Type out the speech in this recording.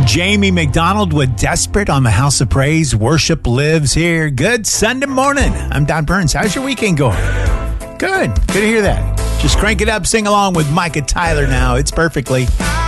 Jamie McDonald with Desperate on the House of Praise. Worship lives here. Good Sunday morning. I'm Don Burns. How's your weekend going? Good. Good to hear that. Just crank it up. Sing along with Micah Tyler now. It's perfectly.